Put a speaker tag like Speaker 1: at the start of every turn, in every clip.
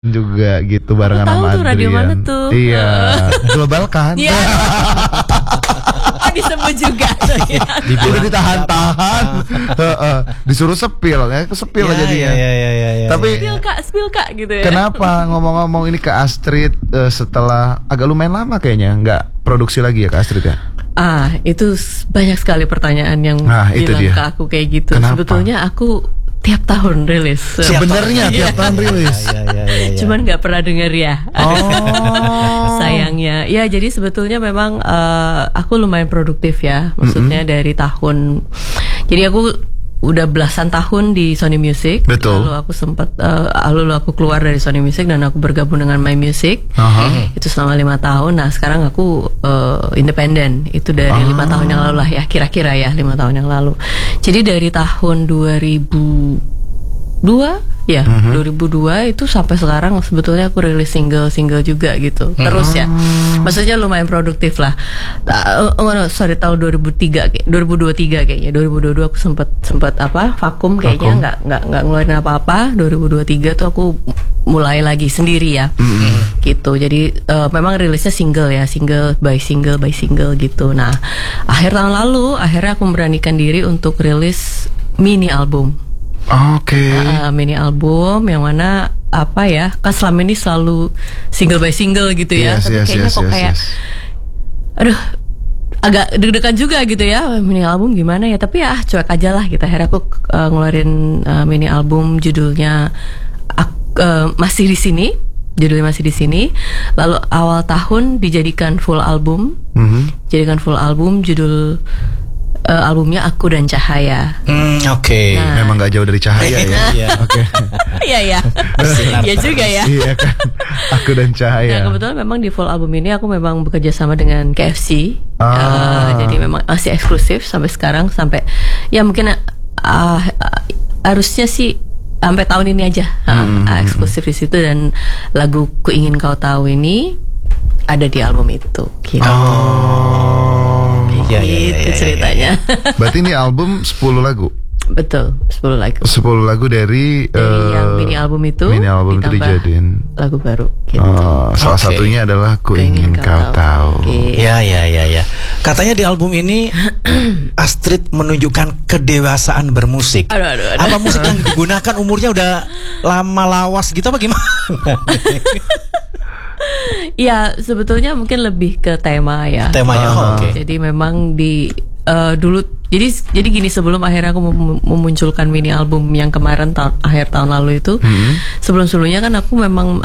Speaker 1: juga gitu barengan
Speaker 2: tahu
Speaker 1: sama
Speaker 2: tuh radio
Speaker 1: Adrian.
Speaker 2: mana tuh.
Speaker 1: Iya, global kan.
Speaker 2: Iya. Disebut juga tuh ya.
Speaker 1: Udah ditahan-tahan. Disuruh sepil ya, sepil
Speaker 3: Ya,
Speaker 1: jadinya.
Speaker 3: ya.
Speaker 1: Tapi
Speaker 2: Spill kak gitu ya.
Speaker 1: kenapa ngomong-ngomong ini ke Astrid setelah agak lumayan lama kayaknya nggak produksi lagi ya ke Astrid ya?
Speaker 2: Itu banyak sekali pertanyaan yang
Speaker 1: itu
Speaker 2: bilang
Speaker 1: dia.
Speaker 2: ke aku kayak gitu.
Speaker 1: Kenapa?
Speaker 2: Sebetulnya aku tiap tahun rilis.
Speaker 1: Sebenarnya tiap tahun rilis.
Speaker 3: Ya.
Speaker 2: Cuman nggak pernah denger ya. Sayangnya. Ya jadi sebetulnya memang aku lumayan produktif ya. Maksudnya dari tahun. Jadi aku udah belasan tahun di Sony Music.
Speaker 1: Betul.
Speaker 2: Lalu aku sempat lalu aku keluar dari Sony Music dan aku bergabung dengan My Music. Itu selama 5 tahun. Nah sekarang aku independen. Itu dari 5 tahun yang lalu lah ya, kira-kira ya 5 tahun yang lalu. Jadi dari tahun 2002 ya, 2002 itu sampai sekarang sebetulnya aku rilis single juga gitu. Terus ya. Maksudnya lumayan produktif lah. Tahun 2023 kayaknya. 2022 aku sempat vakum kayaknya nggak ngeluarin apa-apa. 2023 tuh aku mulai lagi sendiri ya. Gitu. Jadi memang rilisnya single by single gitu. Nah, akhir tahun lalu akhirnya aku memberanikan diri untuk rilis mini album. Mini album yang mana kan selama ini selalu single by single gitu ya. Tapi kayaknya kayak aduh agak deg-degan juga gitu ya, mini album gimana ya. Tapi ya cuek aja lah gitu. Akhirnya aku ngeluarin mini album judulnya Masih di Sini. Judulnya Masih di Sini. Lalu awal tahun dijadikan full album. Jadikan full album, judul albumnya Aku dan Cahaya.
Speaker 3: Oke.
Speaker 2: Nah,
Speaker 1: Memang nggak jauh dari cahaya ya. Oke.
Speaker 2: Iya Iya juga ya.
Speaker 1: Iya kan. Aku dan Cahaya.
Speaker 2: Nah kebetulan memang di full album ini aku memang bekerja sama dengan KFC. Jadi memang masih eksklusif sampai sekarang, sampai ya mungkin harusnya sih sampai tahun ini aja eksklusif di situ. Dan lagu Ku Ingin Kau Tahu ini ada di album itu gitu. Itu ceritanya.
Speaker 1: Berarti ini album 10 lagu.
Speaker 2: Betul, 10 lagu.
Speaker 1: 10 lagu dari
Speaker 2: yang mini album itu.
Speaker 1: Mini album itu
Speaker 2: ditambah
Speaker 1: dijadiin
Speaker 2: lagu baru gitu.
Speaker 1: Salah satunya adalah Ku Ingin Kau Tahu.
Speaker 3: Ya. Katanya di album ini Astrid menunjukkan kedewasaan bermusik.
Speaker 2: Aduh.
Speaker 3: Apa musik yang digunakan umurnya udah lama lawas gitu apa gimana?
Speaker 2: Ya sebetulnya mungkin lebih ke tema ya.
Speaker 3: Temanya oke.
Speaker 2: Jadi memang di dulu jadi gini, sebelum akhirnya aku memunculkan mini album yang kemarin akhir tahun lalu itu, sebelumnya kan aku memang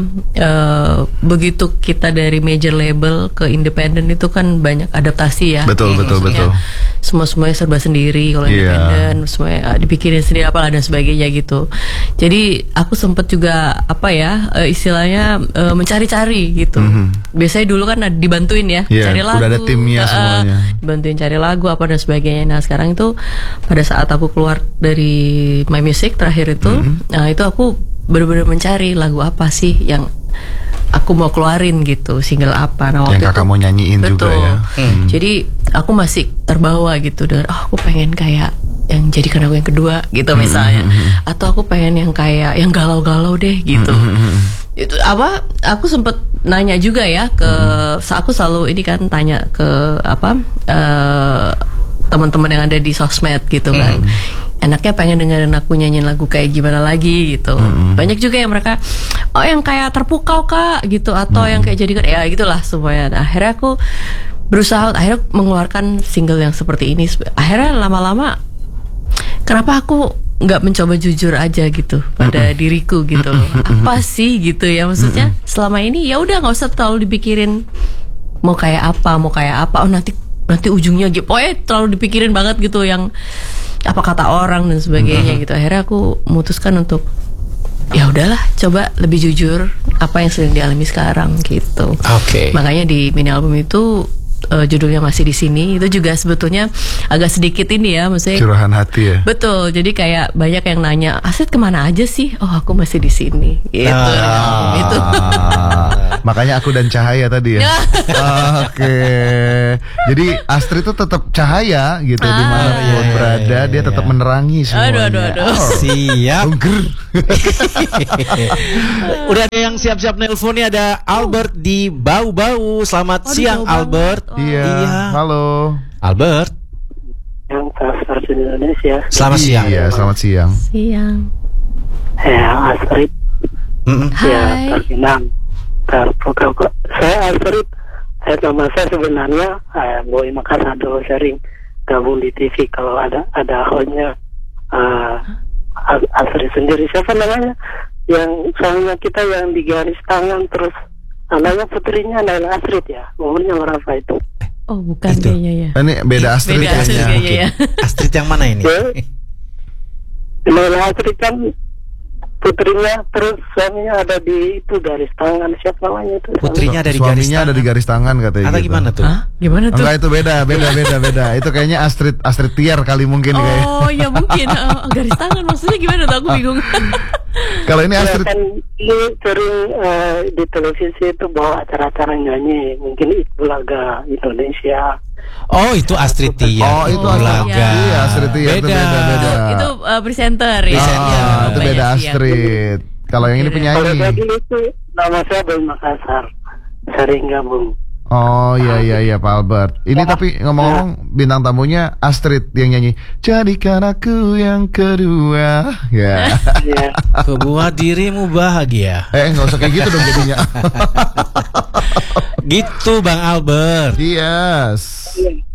Speaker 2: begitu kita dari major label ke independen itu kan banyak adaptasi ya.
Speaker 1: Betul.
Speaker 2: Semuanya serba sendiri kalau independen, semuanya dipikirin sendiri apalah dan sebagainya gitu. Jadi aku sempat juga istilahnya mencari-cari gitu. Biasanya dulu kan dibantuin ya, cari lagu.
Speaker 1: Udah ada timnya semuanya.
Speaker 2: Dibantuin cari lagu apa dan sebagainya. Nah sekarang itu pada saat aku keluar dari My Music terakhir itu, nah itu aku benar-benar mencari lagu apa sih yang aku mau keluarin gitu, single apa. Nah, waktu
Speaker 1: yang kakak
Speaker 2: itu,
Speaker 1: mau nyanyiin
Speaker 2: betul.
Speaker 1: juga ya.
Speaker 2: Jadi aku masih terbawa gitu dengan aku pengen kayak yang jadikan aku yang kedua gitu misalnya, atau aku pengen yang kayak yang galau-galau deh gitu. Itu aku sempet nanya juga ya ke aku selalu ini kan tanya ke teman-teman yang ada di sosmed gitu kan. Enaknya pengen dengerin aku nyanyiin lagu kayak gimana lagi gitu. Banyak juga yang mereka yang kayak terpukau kak gitu, atau yang kayak jadikan ya gitulah semuanya. Nah, akhirnya aku berusaha mengeluarkan single yang seperti ini. Akhirnya lama-lama kenapa aku nggak mencoba jujur aja gitu pada diriku gitu loh. Apa sih gitu ya, maksudnya selama ini ya udah nggak usah terlalu dipikirin mau kayak apa. Oh nanti ujungnya gitu. Pokoknya terlalu dipikirin banget gitu yang apa kata orang dan sebagainya gitu. Akhirnya aku memutuskan untuk ya udahlah, coba lebih jujur apa yang sedang dialami sekarang gitu. Makanya di mini album itu judulnya Masih di Sini itu juga sebetulnya agak sedikit ini ya, maksudnya
Speaker 1: curahan hati ya.
Speaker 2: Betul. Jadi kayak banyak yang nanya, Astrid kemana aja sih? Oh aku masih di sini gitu. Itu
Speaker 1: Makanya aku dan Cahaya tadi ya. Oke. Jadi Astrid itu tetap cahaya gitu dimanapun berada, dia tetap menerangi semuanya.
Speaker 2: Aduh.
Speaker 3: Siap.
Speaker 1: Ger.
Speaker 3: Udah ada yang siap-siap nelpon nih, ada Albert di Bau-Bau. Selamat siang Albert.
Speaker 1: Iya. Halo.
Speaker 3: Albert.
Speaker 4: Yang versi Indonesia.
Speaker 3: Selamat siang.
Speaker 1: Iya, selamat siang.
Speaker 2: Siang.
Speaker 4: Saya Astrid. Ya,
Speaker 2: Hai.
Speaker 4: terkenal. Terprogram. Saya Astrid. Nama saya sebenarnya Boy Makassar, dulu sering gabung di TV kalau ada hostnya Astrid sendiri. Siapa namanya? Yang suaminya kita yang di garis tangan terus anaknya putrinya adalah Astrid ya. Umurnya berapa itu?
Speaker 2: Oh, bukan
Speaker 3: Itu.
Speaker 2: kayaknya ya.
Speaker 1: Ini beda Astrid
Speaker 2: Beda Astrid
Speaker 1: kayaknya.
Speaker 2: kayaknya ya.
Speaker 3: Astrid yang mana ini?
Speaker 4: Ya. Naila Astrid kan putrinya, terus suaminya ada di itu garis tangan. Siapa namanya itu?
Speaker 3: Putrinya ada di garis
Speaker 1: Suaminya ada di garis tangan katanya.
Speaker 3: Atau
Speaker 1: gitu.
Speaker 3: gimana tuh?
Speaker 2: Hah? Gimana tuh?
Speaker 1: Enggak, itu beda. Itu kayaknya Astrid Tiar kali mungkin kayak.
Speaker 2: Oh ya mungkin garis tangan maksudnya gimana tuh, aku bingung.
Speaker 1: Kalau ini
Speaker 4: Ya,
Speaker 1: Astrid
Speaker 4: kan ini sering di televisi itu bawa acara-acara nyanyi, mungkin itu laga Indonesia.
Speaker 3: Oh, itu Astrid Tiar.
Speaker 1: Oh, itu Astrid.
Speaker 3: Bulaga.
Speaker 1: Iya, Astrid Tiar itu beda.
Speaker 2: Itu presenter ya.
Speaker 3: Presenter.
Speaker 1: Itu
Speaker 2: Banyak
Speaker 1: beda
Speaker 2: sih yang-
Speaker 1: Astrid. Kalau yang ini
Speaker 4: Kalau
Speaker 1: penyanyi.
Speaker 4: tadi itu nama saya Boy Makassar, sering gabung.
Speaker 1: Oh iya Pak Albert. Ini tapi ngomong-ngomong bintang tamunya Astrid yang nyanyi Jadikan aku yang kedua. Ya.
Speaker 4: Ya.
Speaker 3: Kau buat dirimu bahagia.
Speaker 1: Nggak usah kayak gitu dong jadinya.
Speaker 3: Gitu Bang Albert.
Speaker 1: Yes.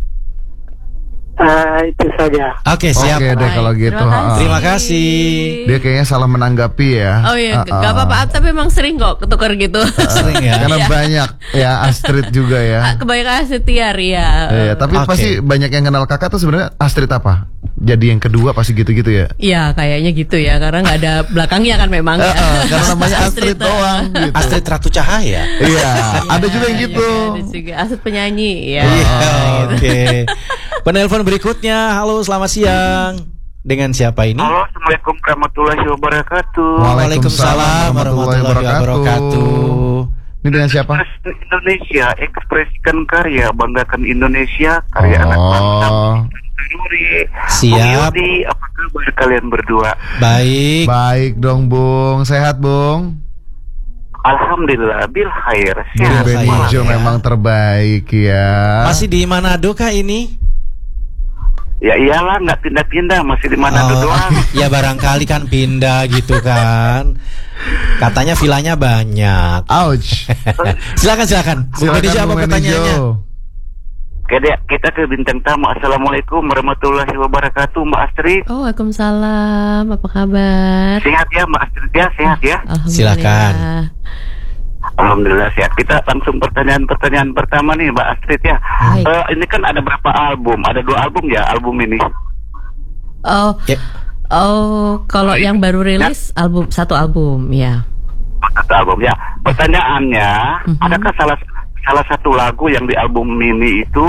Speaker 4: Itu saja.
Speaker 3: Oke, siap.
Speaker 1: Oke deh
Speaker 2: Baik,
Speaker 1: kalau gitu.
Speaker 3: Terima kasih.
Speaker 1: Dia kayaknya salah menanggapi ya.
Speaker 2: Oh iya, gak apa-apa, tapi emang sering kok ketukar gitu.
Speaker 3: Sering ya.
Speaker 1: Karena
Speaker 2: Iya.
Speaker 1: banyak ya Astrid juga ya.
Speaker 2: Kebanyakan Setiar ya.
Speaker 1: Iya, tapi
Speaker 3: Oke.
Speaker 1: pasti banyak yang kenal kakak tuh sebenarnya Astrid apa? Jadi yang kedua pasti gitu-gitu ya.
Speaker 2: Iya, kayaknya gitu ya, karena nggak ada belakangnya kan memang. Ya.
Speaker 1: Karena namanya Astrid doang gitu.
Speaker 3: Astrid Ratu Cahaya.
Speaker 1: Iya, ada juga yang gitu.
Speaker 2: Ada juga Astrid penyanyi ya.
Speaker 3: Iya, oke. Penelpon berikutnya. Halo, selamat siang. Dengan siapa ini?
Speaker 4: Halo, Assalamualaikum warahmatullahi wabarakatuh.
Speaker 3: Waalaikumsalam warahmatullahi wabarakatuh.
Speaker 1: Ini dengan siapa?
Speaker 4: Presiden Indonesia, ekspresikan karya, banggakan Indonesia, karya anak bangsa. Nuri,
Speaker 3: Siap.
Speaker 4: Bung Yudi, apa kabar kalian berdua?
Speaker 3: Baik.
Speaker 1: Baik dong Bung, sehat Bung.
Speaker 4: Alhamdulillah, bil khair.
Speaker 1: Bung
Speaker 3: Sehat,
Speaker 1: Benijo
Speaker 3: ya.
Speaker 1: memang terbaik ya.
Speaker 3: Masih di Manado kah ini?
Speaker 4: Ya iyalah, nggak pindah-pindah, masih di Manado doang.
Speaker 3: Ya barangkali kan pindah gitu kan. Katanya vilanya banyak.
Speaker 1: Ouch.
Speaker 3: Silakan. Bung Benijo, apa
Speaker 1: Bung
Speaker 3: pertanyaannya?
Speaker 1: Benijo.
Speaker 4: Oke, kita ke bintang tamu. Assalamualaikum warahmatullahi wabarakatuh, Mbak Astrid.
Speaker 2: Oh, waalaikumsalam. Apa kabar?
Speaker 4: Sehat ya, Mbak Astrid ya, sehat ya.
Speaker 2: Alhamdulillah.
Speaker 3: Silakan.
Speaker 4: Alhamdulillah sehat. Kita langsung pertanyaan pertama nih, Mbak Astrid ya.
Speaker 2: Baik.
Speaker 4: Ini kan ada berapa album? Ada 2 album ya, album ini.
Speaker 2: Oh,
Speaker 3: Ya.
Speaker 2: kalau yang baru rilis satu album ya.
Speaker 4: Satu album ya. Pertanyaannya, adakah salah satu lagu yang di album ini itu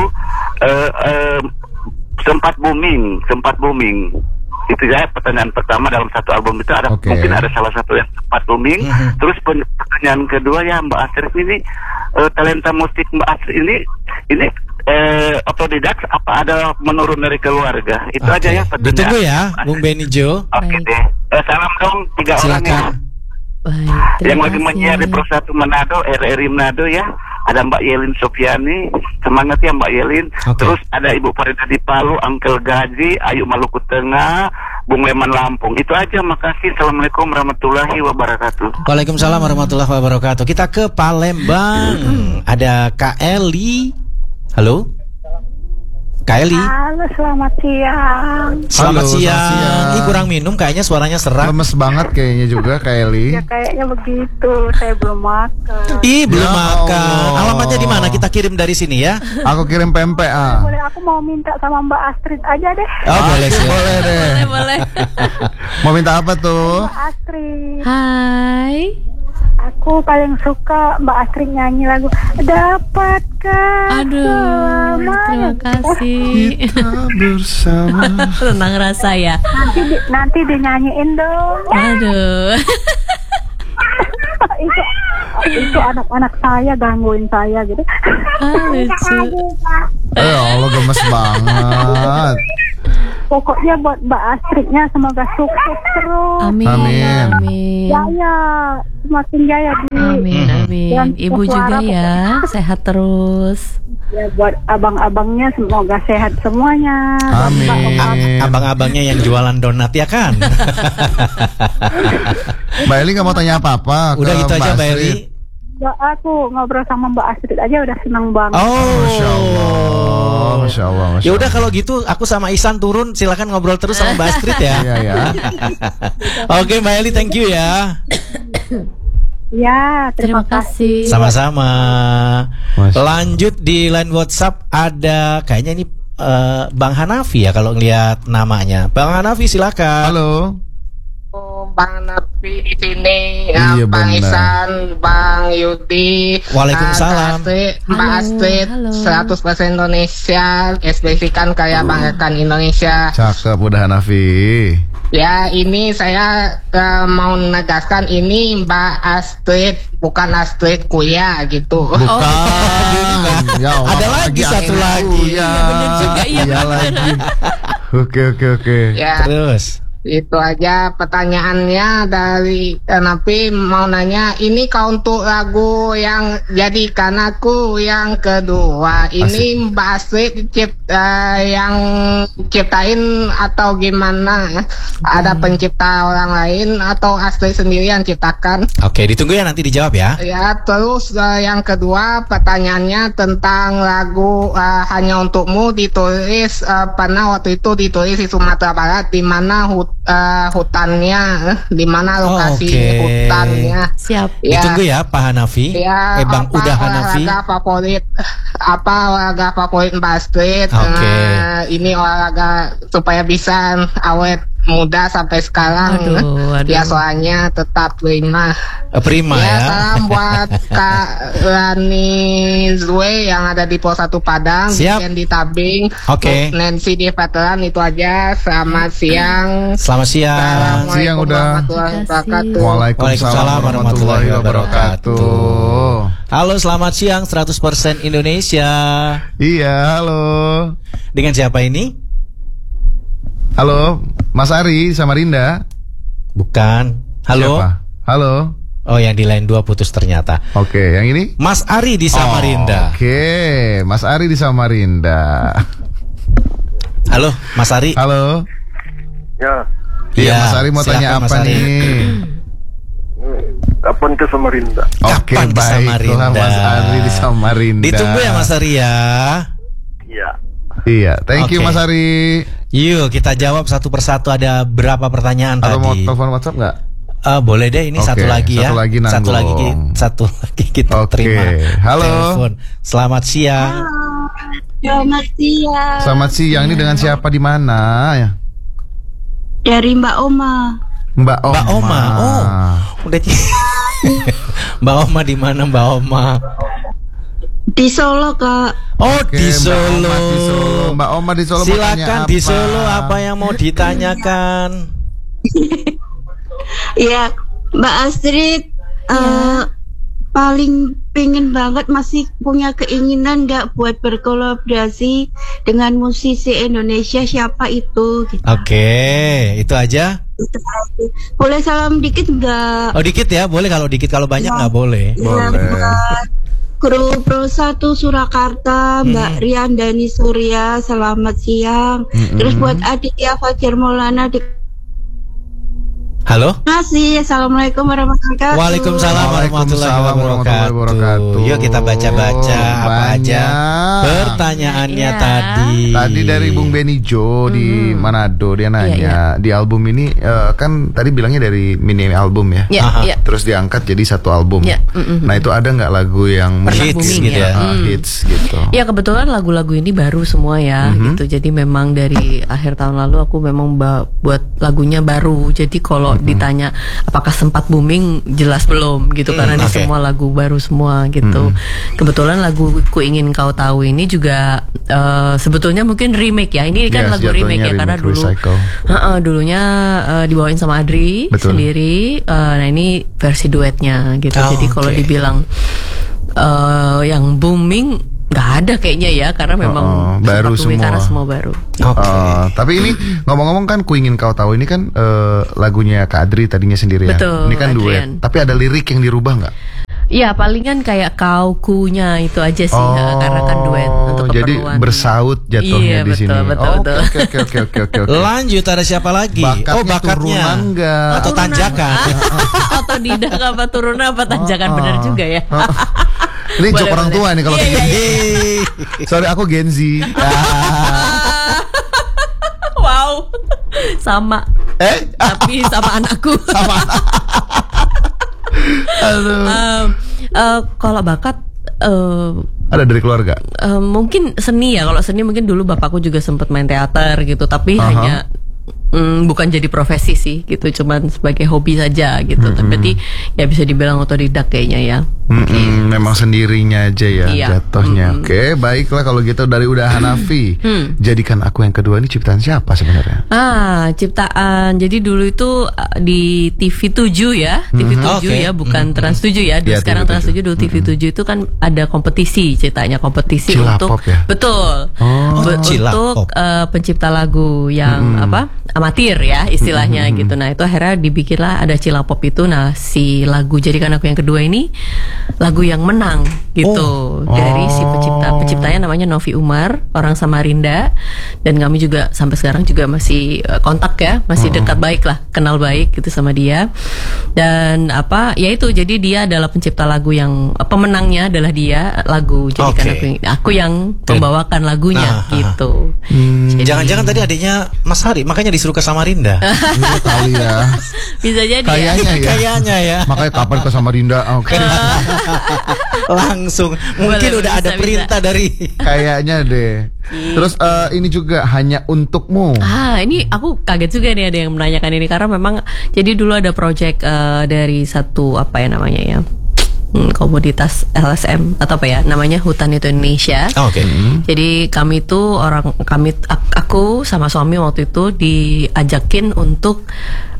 Speaker 4: sempat booming? Itu ya pertanyaan pertama dalam satu album itu ada
Speaker 1: Oke.
Speaker 4: mungkin ada salah satu yang sempat booming. Terus pertanyaan kedua ya, Mbak Astrid ini talenta musik Mbak Astrid ini otodidak apa ada menurun dari keluarga? Itu
Speaker 3: Oke.
Speaker 4: aja ya pertanyaan.
Speaker 3: Ditunggu ya, Bung Benijo.
Speaker 4: Oke
Speaker 2: Baik.
Speaker 4: deh. Salam dong 3 orang ya.
Speaker 3: Silakan.
Speaker 2: Baik,
Speaker 4: Yang
Speaker 2: terima
Speaker 4: lagi
Speaker 2: kasih.
Speaker 4: menyiar di Pro 1 Manado, RRI Manado ya. Ada Mbak Yelin Sofiani, semangat ya Mbak Yelin.
Speaker 3: Oke.
Speaker 4: Terus ada Ibu Farida di Palu, Uncle Gaji, Ayu Maluku Tengah, Bung Leman Lampung. Itu aja, makasih. Assalamualaikum warahmatullahi wabarakatuh.
Speaker 3: Waalaikumsalam warahmatullahi wabarakatuh. Kita ke Palembang. Ada Kak Eli. Halo? Kak Eli.
Speaker 5: Halo, selamat siang.
Speaker 3: Selamat
Speaker 1: Halo,
Speaker 3: siang.
Speaker 1: selamat siang.
Speaker 3: Ih, kurang minum kayaknya suaranya serak.
Speaker 1: Lemes banget kayaknya juga Kak Eli.
Speaker 5: Ya kayaknya begitu, saya belum makan.
Speaker 3: Ih, belum
Speaker 1: Ya
Speaker 3: makan.
Speaker 1: Allah.
Speaker 3: Alamatnya di mana? Kita kirim dari sini ya.
Speaker 1: Aku kirim pempek
Speaker 5: Boleh, aku mau minta sama Mbak Astrid aja deh.
Speaker 3: Oh, boleh sih.
Speaker 1: Boleh deh.
Speaker 2: Boleh.
Speaker 1: Mau minta apa tuh?
Speaker 5: Mbak Astrid,
Speaker 2: Hai.
Speaker 5: aku paling suka Mbak Astrid nyanyi lagu Dapatkah
Speaker 2: Aduh, terima kasih.
Speaker 1: Kita bersama.
Speaker 2: Tenang rasa ya.
Speaker 5: nanti dinyanyiin dong.
Speaker 2: Aduh.
Speaker 5: Itu itu anak-anak saya gangguin saya gitu.
Speaker 2: Lucu.
Speaker 1: Allah gemes banget.
Speaker 5: Pokoknya buat Mbak Astridnya semoga sukses terus.
Speaker 2: Amin.
Speaker 1: Amin.
Speaker 2: Amin.
Speaker 5: Jaya, semakin jaya di.
Speaker 2: Amin. Amin.
Speaker 5: Dan
Speaker 2: Ibu juga ya, sehat terus.
Speaker 5: Ya buat abang-abangnya semoga sehat semuanya.
Speaker 1: Amin.
Speaker 3: Abang-abangnya yang jualan donat ya kan?
Speaker 1: Mbak Eli nggak mau tanya apa-apa?
Speaker 3: Udah
Speaker 1: ke
Speaker 3: gitu aja Mbak
Speaker 1: Astrid?
Speaker 3: Eli.
Speaker 5: Ya, aku ngobrol sama Mbak Astrid aja udah senang banget.
Speaker 3: Oh,
Speaker 1: Masya Allah, Masya Allah, Masya
Speaker 3: Ya udah
Speaker 1: Allah.
Speaker 3: kalau gitu aku sama Ihsan turun, silakan ngobrol terus sama Mbak Astrid ya.
Speaker 1: Iya ya.
Speaker 3: Oke Mbak Eli, thank you ya.
Speaker 5: Ya, terima kasih.
Speaker 3: Sama-sama.
Speaker 1: Mas.
Speaker 3: Lanjut di line WhatsApp ada kayaknya ini Bang Hanafi ya kalau ngelihat namanya. Bang Hanafi silakan.
Speaker 1: Halo.
Speaker 6: Bang Napi di sini,
Speaker 1: Iya,
Speaker 6: Bang
Speaker 1: benar.
Speaker 6: Ihsan, Bang Yudi,
Speaker 3: Waalaikumsalam.
Speaker 6: Mbak Astrid,
Speaker 2: Halo.
Speaker 6: 100% Indonesia, ekspresikan kayak banggakan Indonesia.
Speaker 1: Cakep udah Hanafi.
Speaker 6: Ya, ini saya mau menegaskan ini Mbak Astrid, bukan Astrid Kuya gitu.
Speaker 1: Bukan. Ya Allah,
Speaker 3: Ada lagi satu lagi.
Speaker 1: Ya,
Speaker 2: Iya, bener juga, iya, bener.
Speaker 1: lagi. Oke.
Speaker 6: Ya,
Speaker 3: Terus.
Speaker 6: itu aja pertanyaannya dari Napi mau nanya ini kau untuk lagu yang jadikan aku yang kedua ini Mbak Astrid yang ciptain atau gimana? Ada pencipta orang lain atau Astrid sendiri yang ciptakan?
Speaker 3: Oke, ditunggu ya nanti dijawab ya.
Speaker 6: Ya, terus yang kedua pertanyaannya tentang lagu Hanya Untukmu ditulis pernah waktu itu ditulis di Sumatera Barat di mana hutannya, di mana lokasi
Speaker 3: Oke.
Speaker 6: hutannya.
Speaker 2: Siap.
Speaker 6: Ya,
Speaker 3: Ditunggu ya Pak Hanafi.
Speaker 6: ya,
Speaker 3: Bang
Speaker 6: apa
Speaker 3: Udah Hanafi.
Speaker 6: olahraga favorit Mbak Astrid?
Speaker 3: Oke.
Speaker 6: Ini olahraga supaya bisa awet muda sampai sekarang.
Speaker 2: Aduh.
Speaker 6: Ya soalnya tetap prima.
Speaker 3: Prima
Speaker 6: Ya,
Speaker 3: ya.
Speaker 6: salam buat Kak Rani Zue yang ada di Pos 1 Padang,
Speaker 3: Siap.
Speaker 6: Weekend di Tabing.
Speaker 3: Oke.
Speaker 6: Nancy di Veteran, itu aja. Selamat siang.
Speaker 3: Selamat siang.
Speaker 6: Assalamualaikum
Speaker 1: Siang udah.
Speaker 6: warahmatullahi wabarakatuh.
Speaker 1: Waalaikumsalam warahmatullahi wabarakatuh.
Speaker 3: Halo, selamat siang 100% Indonesia.
Speaker 1: Iya, halo.
Speaker 3: Dengan siapa ini?
Speaker 1: Halo, Mas Ari Samarinda.
Speaker 3: Bukan. Halo.
Speaker 1: Siapa? Halo.
Speaker 3: Oh, yang di line 2 putus ternyata.
Speaker 1: Oke, yang ini?
Speaker 3: Mas Ari di Samarinda.
Speaker 1: Oke, Mas Ari di Samarinda.
Speaker 3: Halo, Mas Ari.
Speaker 1: Halo.
Speaker 7: Ya,
Speaker 1: Iya,
Speaker 3: Iya,
Speaker 1: Mas Ari mau
Speaker 3: silakan,
Speaker 1: tanya
Speaker 3: Mas
Speaker 1: apa
Speaker 3: Ari.
Speaker 1: nih?
Speaker 7: kapan ke Samarinda?
Speaker 1: Oke,
Speaker 3: Kapan ke
Speaker 1: baiklah
Speaker 3: Samarinda?
Speaker 1: Mas Ari di Samarinda.
Speaker 3: Ditunggu ya Mas Ari ya.
Speaker 7: Iya.
Speaker 1: Iya, thank you
Speaker 3: Oke.
Speaker 1: Mas Ari.
Speaker 3: Yuk kita jawab satu persatu. Ada berapa pertanyaan
Speaker 1: Atau mau
Speaker 3: tadi?
Speaker 1: telepon WhatsApp nggak?
Speaker 3: Boleh deh, ini
Speaker 1: Oke,
Speaker 3: satu lagi ya.
Speaker 1: satu lagi nanggung.
Speaker 3: Satu lagi kita
Speaker 1: Oke,
Speaker 3: terima.
Speaker 1: halo.
Speaker 3: Telepon. Selamat siang.
Speaker 5: Selamat siang.
Speaker 1: Selamat siang. Ini dengan siapa di mana ya?
Speaker 5: Dari Mbak Oma.
Speaker 1: Mbak Oma.
Speaker 3: Mbak Oma. Oh, udah. Mbak Oma di mana Mbak Oma?
Speaker 5: Di Solo, Kak.
Speaker 3: Oh,
Speaker 1: Oke,
Speaker 3: di
Speaker 1: Mbak
Speaker 3: Solo.
Speaker 1: Oma di Solo. Mbak Oma di Solo mau tanya
Speaker 3: Silakan
Speaker 1: apa?
Speaker 3: di Solo apa yang mau ditanyakan?
Speaker 5: Iya, Mbak Astrid paling pengen banget masih punya keinginan nggak buat berkolaborasi dengan musisi Indonesia, siapa itu? Gitu.
Speaker 3: Oke, itu aja.
Speaker 5: Boleh salam dikit nggak?
Speaker 3: Oh, dikit ya, boleh. Kalau dikit, kalau banyak nggak boleh.
Speaker 1: Boleh.
Speaker 5: Buat kru Pro 1 Surakarta, Mbak Rian Dani Surya, selamat siang. Terus buat Aditya Fajar Maulana di
Speaker 3: Halo.
Speaker 5: kasih. Assalamualaikum warahmatullahi wabarakatuh.
Speaker 3: Waalaikumsalam warahmatullahi
Speaker 1: Waalaikumsalam warahmatullahi wabarakatuh.
Speaker 3: wabarakatuh. Yuk kita baca-baca apa aja
Speaker 1: Banyak.
Speaker 3: pertanyaannya
Speaker 2: Iya.
Speaker 3: tadi.
Speaker 1: Tadi dari Bung Benny Jo di Manado, dia nanya
Speaker 2: Iya,
Speaker 1: di album ini kan tadi bilangnya dari mini album ya.
Speaker 2: Ya,
Speaker 3: Aha.
Speaker 2: ya.
Speaker 1: Terus diangkat jadi satu album.
Speaker 2: Ya,
Speaker 1: Nah itu ada nggak lagu yang
Speaker 2: Pernah
Speaker 3: Hits
Speaker 2: booming
Speaker 3: gitu ya.
Speaker 1: hits gitu?
Speaker 2: Ya kebetulan lagu-lagu ini baru semua ya gitu. Jadi memang dari akhir tahun lalu aku memang buat lagunya baru. Jadi kalau ditanya apakah sempat booming, jelas belum gitu karena ini semua lagu baru semua gitu. Kebetulan lagu Ku Ingin Kau Tahu ini juga sebetulnya mungkin remake ya. Ini kan lagu remake ya karena dulu dulunya dibawain sama Adri sendiri. Nah ini versi duetnya gitu. Jadi kalau dibilang yang booming nggak ada kayaknya ya karena memang
Speaker 1: baru semua.
Speaker 2: Karena semua baru.
Speaker 1: Tapi ini ngomong-ngomong kan Ku Ingin Kau Tahu ini kan lagunya Kak Adri tadinya sendiri ya.
Speaker 2: Betul,
Speaker 1: ini kan duet.
Speaker 2: Adrian.
Speaker 1: Tapi ada lirik yang dirubah nggak?
Speaker 2: Iya palingan kayak kau kunya itu aja sih karena kan duet untuk
Speaker 1: jadi
Speaker 2: keperluan.
Speaker 1: bersaut jatuhnya di sini.
Speaker 2: Betul.
Speaker 1: Oke.
Speaker 3: Lanjut, ada siapa lagi?
Speaker 1: Bakatnya
Speaker 3: bakatnya
Speaker 1: turunan nggak?
Speaker 3: atau tanjakan?
Speaker 2: Otodidak apa turunan apa tanjakan benar juga ya.
Speaker 1: Ini jok orang tua nih kalau kayak gini. Sorry aku Gen Z.
Speaker 2: Wow. Sama. Tapi sama anakku. Sama anak. Kalau bakat
Speaker 1: ada dari keluarga.
Speaker 2: Mungkin seni ya. Kalau seni mungkin dulu bapakku juga sempat main teater gitu, tapi hanya bukan jadi profesi sih gitu, cuman sebagai hobi saja gitu. Tapi ya bisa dibilang otodidak kayaknya ya.
Speaker 1: Memang sendirinya aja ya jatuhnya. Oke, baiklah kalau gitu dari Uda Hanafi. Jadikan Aku Yang Kedua ini ciptaan siapa sebenarnya?
Speaker 2: Ciptaan. Jadi dulu itu di TV7 ya. TV7 ya, bukan Trans 7 ya. Sekarang Trans 7, dulu TV7 itu kan ada kompetisi, ceritanya kompetisi
Speaker 1: Cilapop
Speaker 2: untuk
Speaker 1: ya?
Speaker 2: Betul. Untuk pencipta lagu yang amatir ya istilahnya gitu. Nah, itu akhirnya dibikinlah ada Cilapop itu. Nah, si lagu Jadikan Aku Yang Kedua ini lagu yang menang gitu dari si penciptanya namanya Novi Umar, orang Samarinda, dan kami juga sampai sekarang juga masih kontak ya, masih dekat baik lah, kenal baik gitu sama dia. Dan ya itu, jadi dia adalah pencipta lagu yang pemenangnya adalah dia, lagu Jadikan Aku yang membawakan lagunya gitu.
Speaker 3: Jangan-jangan tadi adiknya Mas Hari makanya disuruh ke Samarinda.
Speaker 1: Kali ya.
Speaker 2: Bisa jadi
Speaker 3: Kayaknya ya.
Speaker 1: Makanya kapan ke Samarinda?
Speaker 3: Langsung mungkin udah ada perintah dari
Speaker 1: kayaknya deh. Terus ini juga Hanya Untukmu.
Speaker 2: Ini aku kaget juga nih ada yang menanyakan ini karena memang jadi dulu ada project dari satu apa ya namanya ya, komoditas LSM atau apa ya namanya, Hutan Itu Indonesia. Jadi kami itu aku sama suami waktu itu diajakin untuk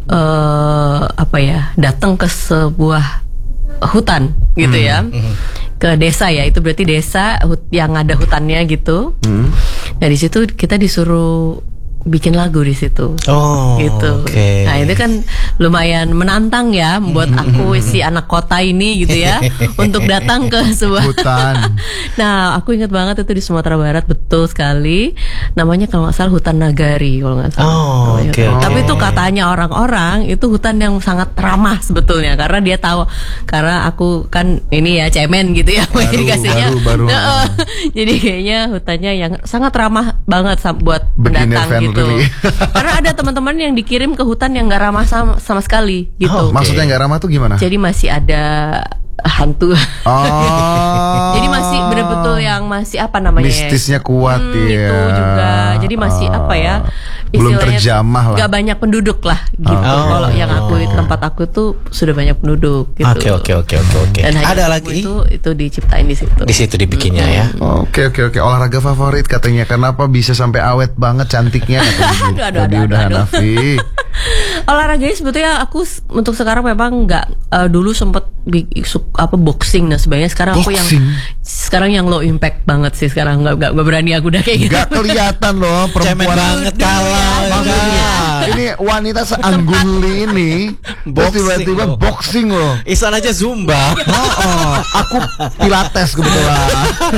Speaker 2: datang ke sebuah hutan gitu ya, ke desa ya, itu berarti desa yang ada hutannya gitu. Nah di situ kita disuruh bikin lagu di situ. Gitu. Nah itu kan lumayan menantang ya buat aku si anak kota ini gitu ya untuk datang ke sebuah
Speaker 1: hutan.
Speaker 2: Nah aku ingat banget itu di Sumatera Barat, betul sekali. Namanya kalau nggak salah Hutan Nagari kalau nggak salah. Tapi itu katanya orang-orang itu hutan yang sangat ramah sebetulnya karena dia tahu, karena aku kan ini ya cemen gitu ya baru. Jadi kayaknya hutannya yang sangat ramah banget buat pendatang gitu. Karena ada teman-teman yang dikirim ke hutan yang nggak ramah sama sekali gitu.
Speaker 1: Maksudnya nggak ramah tuh gimana?
Speaker 2: Jadi masih ada hantu. Jadi masih betul-betul yang masih apa namanya?
Speaker 1: Mistisnya kuat ya.
Speaker 2: Itu juga. Jadi masih apa ya?
Speaker 1: Belum terjamah lah.
Speaker 2: Gak banyak penduduk lah gitu. Kalau yang aku di tempat aku tuh sudah banyak penduduk gitu.
Speaker 3: Oke.
Speaker 2: Dan
Speaker 3: ada lagi
Speaker 2: itu diciptain di situ.
Speaker 3: Di situ dibikinnya ya.
Speaker 1: Oke. Olahraga favorit katanya, kenapa bisa sampai awet banget cantiknya katanya. Udah Hanafi.
Speaker 2: Olahraganya sebetulnya aku untuk sekarang memang nggak, dulu sempet boxing dan sebagainya. Sekarang yang low impact banget sih, sekarang nggak berani aku udah kayak gitu.
Speaker 1: Nggak kelihatan loh perempuan
Speaker 3: banget kalah.
Speaker 1: Ini wanita seanggun ini terus tiba-tiba boxing loh.
Speaker 3: Isan aja Zumba.
Speaker 1: Aku Pilates kebetulan.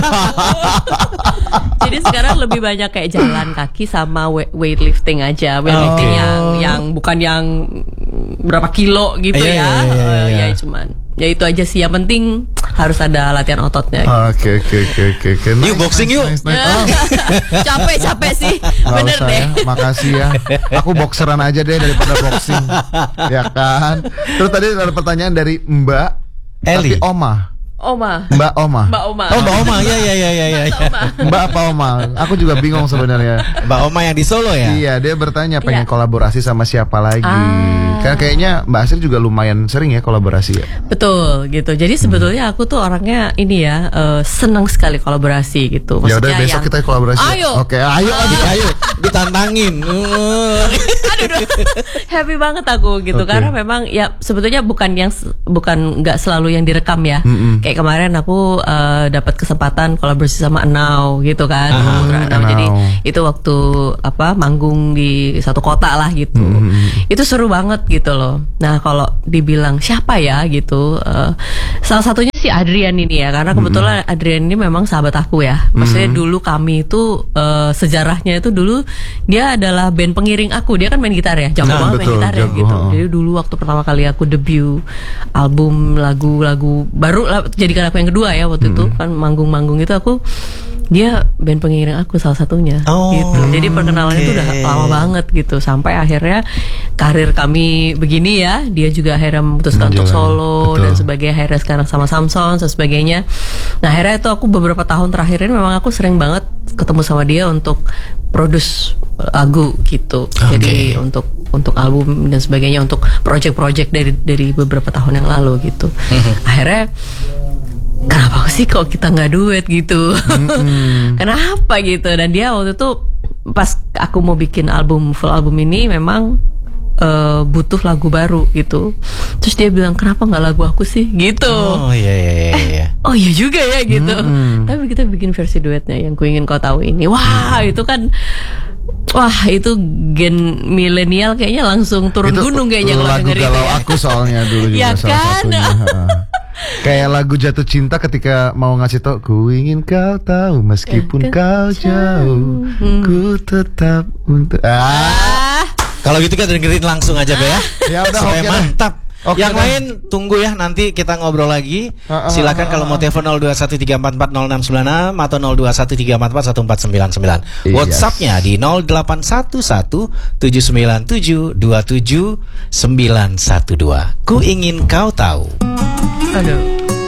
Speaker 2: Jadi sekarang lebih banyak kayak jalan kaki sama weightlifting aja. Weightlifting yang bukan yang berapa kilo gitu ya. Ya cuman ya itu aja sih, yang penting harus ada latihan ototnya.
Speaker 1: Oke.
Speaker 3: Yuk boxing yuk.
Speaker 2: Capek sih. Bener deh.
Speaker 1: Makasih ya. Aku boxeran aja deh daripada boxing. Ya kan. Terus tadi ada pertanyaan dari Mbak
Speaker 3: Eli.
Speaker 1: Tapi Oma.
Speaker 2: Oma.
Speaker 1: Mbak Oma.
Speaker 2: Mbak Oma.
Speaker 3: Oh, Mbak Oma. Ya.
Speaker 1: Mbak apa Oma? Aku juga bingung sebenarnya.
Speaker 3: Mbak Oma yang di Solo ya?
Speaker 1: Iya, dia bertanya pengen
Speaker 2: Iya.
Speaker 1: kolaborasi sama siapa lagi. Kan kayaknya Mbak Astrid juga lumayan sering ya kolaborasi ya.
Speaker 2: Betul gitu. Jadi sebetulnya aku tuh orangnya ini ya senang sekali kolaborasi gitu.
Speaker 1: Ya udah
Speaker 2: Maksudnya
Speaker 1: besok
Speaker 2: yang-
Speaker 1: kita kolaborasi.
Speaker 2: Ayo.
Speaker 1: Oke, ayo.
Speaker 3: Ayo, ditantangin.
Speaker 2: Aduh, happy banget aku gitu
Speaker 1: Oke.
Speaker 2: karena memang ya sebetulnya bukan nggak selalu yang direkam ya. Kayak kemarin aku dapat kesempatan kolaborasi sama Enau gitu kan. Putra Enau.
Speaker 1: Enau.
Speaker 2: Jadi itu waktu manggung di satu kota lah gitu. Itu seru banget gitu loh. Nah, kalau dibilang siapa ya gitu, salah satunya si Adrian ini ya, karena kebetulan Adrian ini memang sahabat aku ya. Maksudnya dulu kami itu sejarahnya itu dulu dia adalah band pengiring aku. Dia kan main gitar ya, jago banget main
Speaker 1: betul,
Speaker 2: gitar ya
Speaker 1: jago,
Speaker 2: gitu.
Speaker 1: ha.
Speaker 2: Jadi dulu waktu pertama kali aku debut album lagu-lagu baru lah, jadikan aku yang kedua ya waktu itu kan manggung-manggung itu dia band pengiring aku salah satunya
Speaker 3: Oh,
Speaker 2: gitu. Jadi perkenalannya itu udah lama banget gitu sampai akhirnya karir kami begini ya. Dia juga akhirnya memutuskan untuk
Speaker 1: Menjalani,
Speaker 2: solo
Speaker 1: betul.
Speaker 2: dan sebagainya. Akhirnya sekarang sama Samson dan sebagainya. Nah, akhirnya itu aku beberapa tahun terakhir ini memang aku sering banget ketemu sama dia untuk produce lagu gitu. Jadi untuk album dan sebagainya, untuk project-project dari beberapa tahun yang lalu gitu. Akhirnya kenapa sih kok kita nggak duet gitu? Kenapa gitu? Dan dia waktu itu pas aku mau bikin full album ini memang butuh lagu baru gitu. Terus dia bilang kenapa nggak lagu aku sih gitu.
Speaker 3: Oh iya.
Speaker 2: Oh iya juga ya gitu. Tapi kita bikin versi duetnya yang Ku Ingin Kau Tahu ini. Wah itu kan. Wah itu gen milenial kayaknya langsung turun
Speaker 1: Itu
Speaker 2: gunung kayaknya kalau
Speaker 1: lagu
Speaker 2: dengerin
Speaker 1: galau
Speaker 2: itu ya.
Speaker 1: aku soalnya dulu juga
Speaker 2: Ya
Speaker 1: salah
Speaker 2: kan?
Speaker 1: satunya. Ha. Kayak lagu Jatuh Cinta ketika mau ngasih tau ku ingin kau tahu meskipun kau jauh ku tetap untuk
Speaker 3: Kalau gitu kita dengerin langsung aja Be ya.
Speaker 1: Ya udah,
Speaker 3: supaya
Speaker 1: oke deh.
Speaker 3: mantap.
Speaker 1: Oke
Speaker 3: Yang
Speaker 1: deh.
Speaker 3: lain tunggu ya, nanti kita ngobrol lagi. Silakan kalau mau telepon 0213440696 atau 0213441499.
Speaker 1: Yes.
Speaker 3: WhatsApp-nya di 081179727912. Ku ingin kau tahu.
Speaker 2: Aduh.